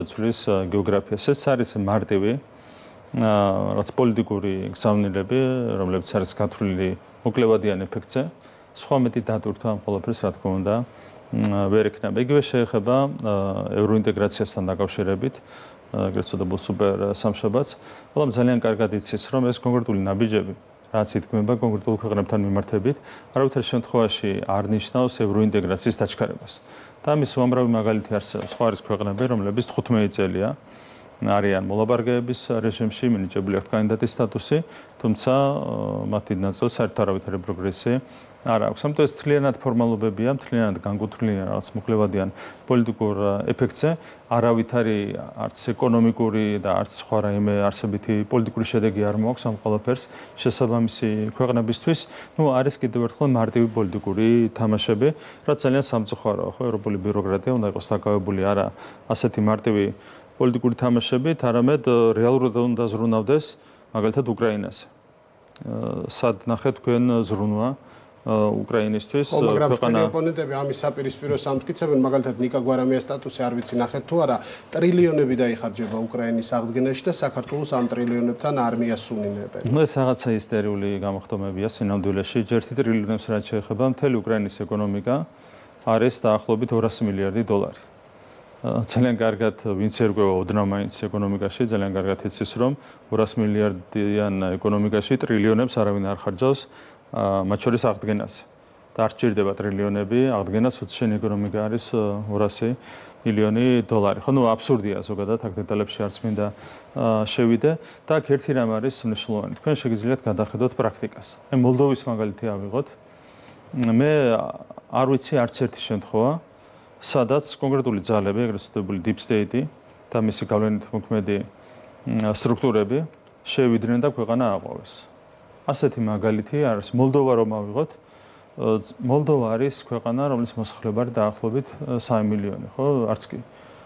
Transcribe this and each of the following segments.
ცვლის გეოგრაფიას. ეს არის მარტივი რაც პოლიტიკური გზავნილები, რომლებიც არის გათვლილი მოკლევადიან ეფექტზე. სხვა მეტი დატვირთვა ამ ყველაფერს, რა თქმა უნდა, ვერ ექნება. იგივე შეეხება ევროინტეგრაციასთან დაკავშირებით, ეგრეთ წოდებულ სუპერ სამშობლოც. ყველამ ძალიან კარგად იცის, რომ ეს კონკრეტული ნაბიჯები, რაც ითქმება კონკრეტულ ქვეყნებთან მიმართებით, არავითარ შემთხვევაში არ ნიშნავს ევროინტეგრაციის დაჩქარებას. და ამის უამრავი მაგალითი არსებობს. სხვა არის ქვეყნები, რომლებიც 15 წელია არიან მოლაპარაკებების რეჟიმში, მინიჭებული აქვთ კანდიდატის სტატუსი, თუმცა მათი ნაწილს საერთოდ არავითარი პროგრესი არ აქვს. ამიტომ ეს თლიანად ფორმალობებია, თლიანად განკუთვნილი რაღაც მოკლევადიან პოლიტიკურ ეფექტზე, არავითარი არც ეკონომიკური და არც სხვა რაიმე არსებითი პოლიტიკური შედეგი არ მოაქვს ამ ყველაფერს შესაბამისი ქვეყნებისთვის. არის კიდევ ერთხელ მარტივი პოლიტიკური თამაშები, რაც ძალიან სამწუხაროა, ხო, ევროპული ბიუროკრატია უნდა იყოს დაკავებული არა ასეთი მარტივი პოლიტიკური თამაშებით, არამედ რეალურად უნდა ზრუნავდეს მაგალითად უკრაინაზე. სად ნახეთ თქვენ ზრუნვა უკრაინისთვის ქვეყანა ოპონენტები ამის საპირისპიროს ამტკიცებენ, მაგალითად ნიკა გვარამიას სტატუსი არ ვიცი ნახეთ თუ არა, ტრილიონები დაიხარჯება უკრაინის აღდგენაში და საქართველოს ამ ტრილიონებთან არმიას სუნინებენ. ეს რაღაცა ისტერიული გამოხდომებია სინამდვილეში. 1 ტრილიონებს რაც შეეხება მთელი უკრაინის ეკონომიკა არის დაახლოებით 200 მილიარდი დოლარი. ძალიან კარგად ვინც ერკვევა ოდნავ მაინც ეკონომიკაში, ძალიან კარგად იცის, რომ 200 მილიარდიან ეკონომიკაში ტრილიონებს არავინ არ ხარჯავს მათ შორის აღდგენაზე. და არ სჭირდება ტრილიონები აღდგენას, უცებ შენი ეკონომიკა არის 200 მილიონი დოლარი. ხო, აბსურდია ზოგადად აქ დეტალებში არც მინდა შევიდე და აქ ერთი რამ არის მნიშვნელოვანი. თქვენ შეგიძლიათ გადახედოთ პრაქტიკას. მე მოლდოვის მაგალითი ავიღოთ. მე არ ვიცი არც ერთი შემთხვევა, სადაც კონკრეტული ძალები, ეგრეთ წოდებული deep state და მისი გავლენით მოქმედი სტრუქტურები შევიდნენ და ქვეყანა აყვავეს. ასეთი მაგალითი არის მოლდოვა რომ ავიღოთ. მოლდოვა არის ქვეყანა, რომლის მოსახლეობა არის დაახლოებით 3 მილიონი, ხო, არც კი.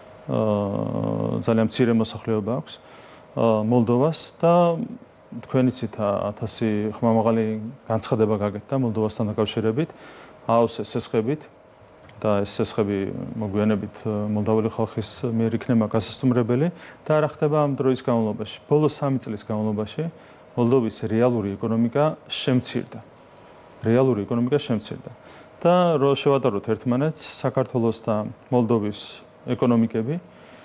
ძალიან მცირე მოსახლეობა აქვს მოლდოვას და თქვენ იცით 1000 ხმამაღალი განცხადება გაკეთდა მოლდოვასთან დაკავშირებით, აავსეს სესხებით. და ეს სესხები მოგვიანებით მოლდოვური ხალხის მიერ იქნება გასასტუმრებელი და რა ხდება ამ დროის განმავლობაში. ბოლო 3 წლის განმავლობაში მოლდოვის რეალური ეკონომიკა შემცირდა. რეალური ეკონომიკა შემცირდა. და რო შევატაროთ ერთმანეთს საქართველოს და მოლდოვის ეკონომიკები,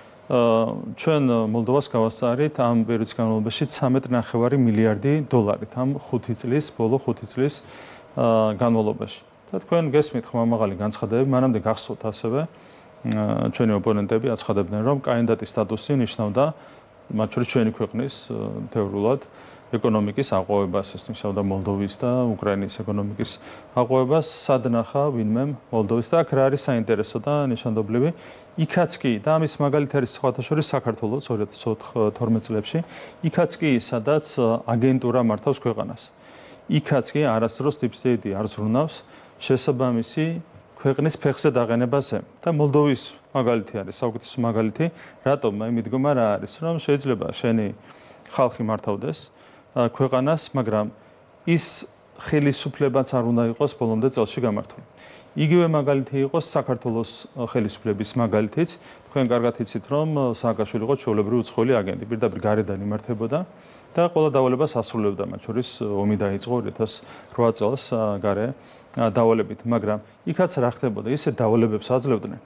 ჩვენ მოლდოვას გავასწარით ამ პერიოდის განმავლობაში 13.5 მილიარდი დოლარით ამ 5 წლის, ბოლო 5 წლის განმავლობაში. და თქვენ გესმით ხმამაღალი განცხადებები, მანამდე გახსოვთ ასევე ჩვენი ოპონენტები აცხადებდნენ, რომ კანდიდატის სტატუსი ნიშნავდა მათ შორის ჩვენი ქვეყნის თეორიულად ეკონომიკის აყვავებას, ეს ნიშნავდა მოლდოვის და უკრაინის ეკონომიკის აყვავებას. სად ნახა ვინმე მოლდოვის და აქ რა არის საინტერესო და ნიშანდობლივი? იქაც კი და ამის მაგალითი არის სხვათა შორის საქართველოს 2012 წლებში, იქაც კი სადაც აგენტურა მართავს ქვეყანას. იქაც კი არასდროს deep state არ ზრუნავს შესაბამისი ქვეყნის ფეხზე დაყენებაზე და მოლდოვის მაგალითი არის საუკეთესო მაგალითი, რატომ მე მიდგომა რა არის, რომ შეიძლება შენი ხალხი მართავდეს ქვეყანას, მაგრამ ის ხელისუფლებაც არ უნდა იყოს ბოლომდე წელში გამართული. იგივე მაგალითი იყოს საქართველოს ხელისუფლების მაგალითიც. თქვენ კარგად იცით, რომ სააკაშვილი იყო ჩვეულებრივი უცხოელი აგენტი, პირდაპირ გარედან იმართებოდა და ყველა დავალებას ასრულებდა, მათ შორის ომი დაიწყო 2008 წელს გარე დავალებით, მაგრამ იქაც რა ხდებოდა, ისე დავალებებს აძლევდნენ,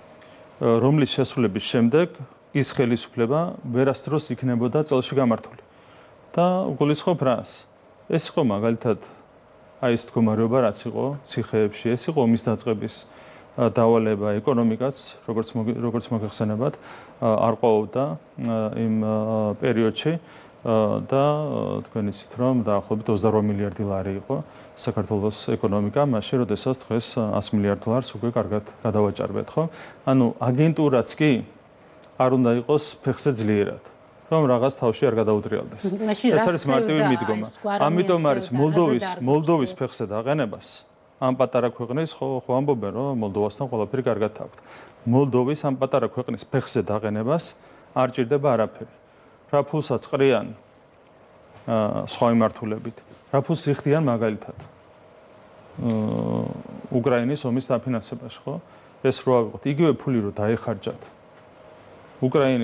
რომლის შესრულების შემდეგ ის ხელისუფლება ვერასდროს იქნებოდა წელში გამართული. და გულისხმობ რას? ეს იყო მაგალითად აი ეს მდგომარეობა, რაც იყო ციხეებში, ეს იყო ომის დაწყების დავალება, ეკონომიკაც, როგორც მოგეხსენებათ, არ ყვაოდა იმ პერიოდში და თქვენ იცით, რომ დაახლოებით 28 მილიარდი ლარი იყო საქართველოს ეკონომიკა, მაშინ როდესაც დღეს 100 მილიარდ დოლარს უკვე კარგად გადავაჭარბეთ, ხო? ანუ აგენტურაც კი არ უნდა იყოს ფეხზე ძლიერად, რომ რაღაც თავში არ გადაუტრიალდეს. ეს არის მარტივი მიდგომა. ამიტომ არის მოლდოვის ფეხზე დაყენებას ამ პატარა ქვეყნის ხო ამბობენ, რომ მოლდოვასთან ყველაფერი კარგად აქვს. მოლდოვის ამ პატარა ქვეყნის ფეხზე დაყენებას არ ჭირდება არაფერი. რა ფულსაც ყრიან სხვა მიმართულებით. რა ფულს იხდიან მაგალითად უკრაინის ომის დაფინანსებაში, ხო? ეს რო ავიღოთ, იგივე ფული რო დაეხარჯათ უკრაინის